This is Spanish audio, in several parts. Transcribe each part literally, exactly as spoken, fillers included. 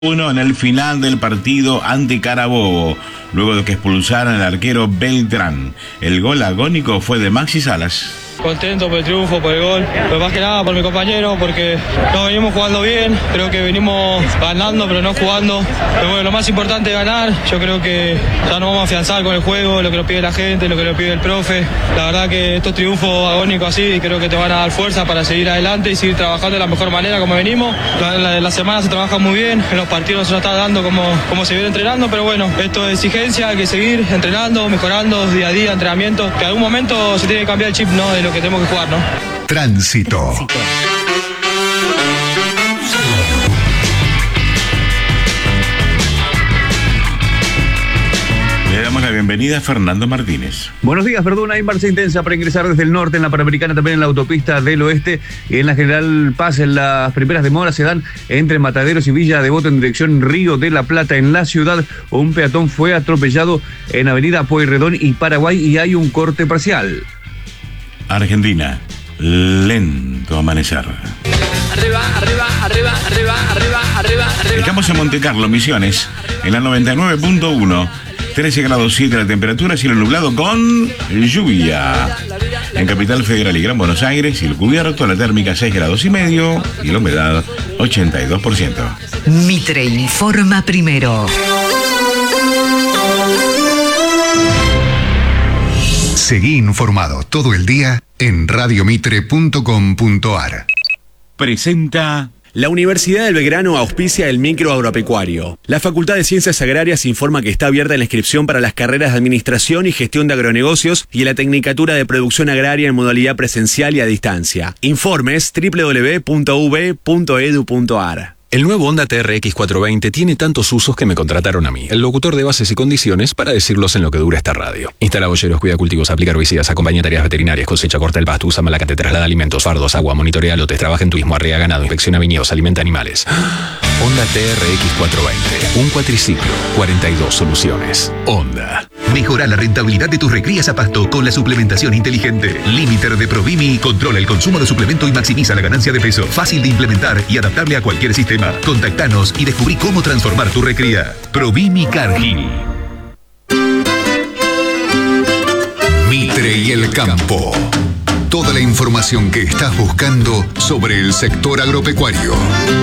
uno en el final del partido ante Carabobo, luego de que expulsaran al arquero Beltrán. El gol agónico fue de Maxi Salas. Contento por el triunfo, por el gol, pero más que nada por mi compañero, porque no venimos jugando bien, creo que venimos ganando pero no jugando, pero bueno, lo más importante es ganar. Yo creo que ya nos vamos a afianzar con el juego, lo que nos pide la gente, lo que nos pide el profe. La verdad que estos triunfos agónicos así creo que te van a dar fuerza para seguir adelante y seguir trabajando de la mejor manera como venimos. La, la, la semana se trabaja muy bien, en los partidos se nos está dando como, como se viene entrenando, pero bueno, esto es exigencia, hay que seguir entrenando, mejorando día a día, entrenamiento, que en algún momento se tiene que cambiar el chip, ¿no?, de lo que tenemos que jugar, ¿no? Tránsito. Tránsito. Le damos la bienvenida a Fernando Martínez. Buenos días, Verduna. Hay marcha intensa para ingresar desde el norte en la Panamericana, también en la autopista del oeste. En la General Paz, en las primeras demoras se dan entre Mataderos y Villa Devoto en dirección Río de la Plata. En la ciudad, un peatón fue atropellado en Avenida Pueyrredón y Paraguay y hay un corte parcial. Argentina, lento amanecer. Arriba, arriba, arriba, arriba, arriba, arriba, arriba. Estamos en Monte Carlo, Misiones, en la noventa y nueve punto uno, trece grados siete la temperatura, cielo nublado con lluvia. En Capital Federal y Gran Buenos Aires, cielo cubierto, la térmica seis grados y medio y la humedad ochenta y dos por ciento. Mitre informa primero. Seguí informado todo el día en radio mitre punto com punto ar. Presenta... La Universidad del Belgrano auspicia el micro agropecuario. La Facultad de Ciencias Agrarias informa que está abierta la inscripción para las carreras de Administración y Gestión de Agronegocios y en la Tecnicatura de Producción Agraria en modalidad presencial y a distancia. Informes doble u doble u doble u punto u b punto e d u punto a r. El nuevo Honda T R X cuatrocientos veinte tiene tantos usos que me contrataron a mí, el locutor de bases y condiciones, para decirlos en lo que dura esta radio. Instala boyeros, cuida cultivos, aplica herbicidas, acompaña tareas veterinarias, cosecha, corta el pasto, usa malacate, traslada alimentos, fardos, agua, monitorea lotes, trabaja en turismo, arrea ganado, inspecciona viñedos, alimenta animales. Honda T R X cuatrocientos veinte, un cuatriciclo, cuarenta y dos soluciones. Honda. Mejora la rentabilidad de tus recrías a pasto con la suplementación inteligente. Limiter de Provimi controla el consumo de suplemento y maximiza la ganancia de peso. Fácil de implementar y adaptable a cualquier sistema. Contactanos y descubrí cómo transformar tu recría. Provimi Cargill. Mitre y el campo. Toda la información que estás buscando sobre el sector agropecuario.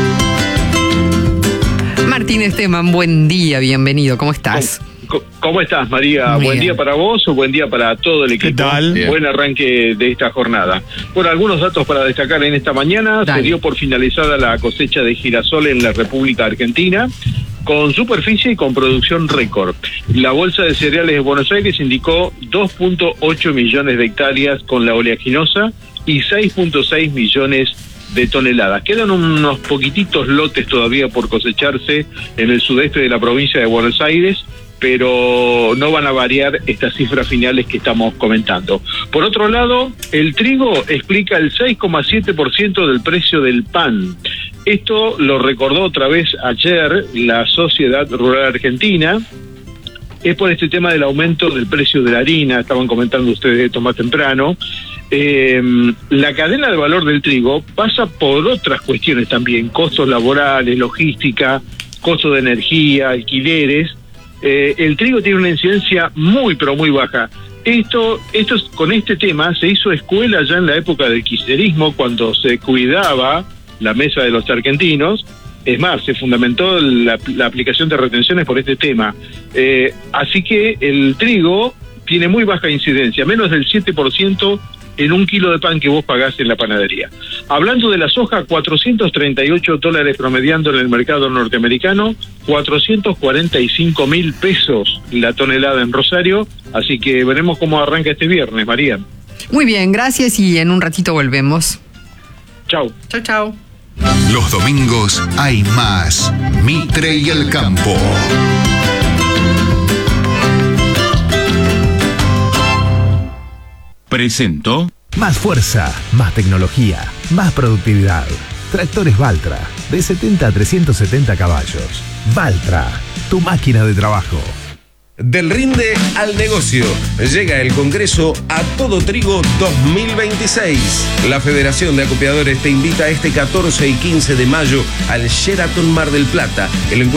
Martín Esteban, buen día, bienvenido, ¿cómo estás? ¿Cómo, cómo estás, María? Muy buen bien. día para vos o buen día para todo el equipo. ¿Qué tal? Bien. Buen arranque de esta jornada. Bueno, algunos datos para destacar en esta mañana. Dale. Se dio por finalizada la cosecha de girasol en la República Argentina, con superficie y con producción récord. La Bolsa de Cereales de Buenos Aires indicó dos punto ocho millones de hectáreas con la oleaginosa y seis punto seis millones de toneladas. Quedan unos poquititos lotes todavía por cosecharse en el sudeste de la provincia de Buenos Aires, pero no van a variar estas cifras finales que estamos comentando. Por otro lado, el trigo explica el seis coma siete por ciento del precio del pan. Esto lo recordó otra vez ayer la Sociedad Rural Argentina. Es por este tema del aumento del precio de la harina, estaban comentando ustedes esto más temprano. Eh, la cadena de valor del trigo pasa por otras cuestiones también, costos laborales, logística, costos de energía, alquileres. Eh, el trigo tiene una incidencia muy pero muy baja. Esto, esto con este tema se hizo escuela ya en la época del kirchnerismo, cuando se cuidaba la mesa de los argentinos. Es más, se fundamentó la, la aplicación de retenciones por este tema. Eh, así que el trigo tiene muy baja incidencia, menos del siete por ciento en un kilo de pan que vos pagás en la panadería. Hablando de la soja, cuatrocientos treinta y ocho dólares promediando en el mercado norteamericano, cuatrocientos cuarenta y cinco mil pesos la tonelada en Rosario, así que veremos cómo arranca este viernes, María. Muy bien, gracias y en un ratito volvemos. Chau. Chau, chau. Los domingos hay más Mitre y el campo. Presento... Más fuerza, más tecnología, más productividad. Tractores Valtra, de setenta a trescientos setenta caballos. Valtra, tu máquina de trabajo. Del rinde al negocio. Llega el Congreso A Todo Trigo dos mil veintiséis. La Federación de Acopiadores te invita este catorce y quince de mayo al Sheraton Mar del Plata. El